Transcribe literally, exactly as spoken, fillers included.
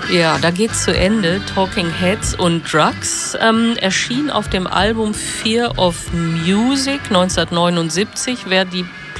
Ja, da geht's zu Ende. Talking Heads und Drugs ähm, erschien auf dem Album Fear of Music neunzehnhundertneunundsiebzig. Wer die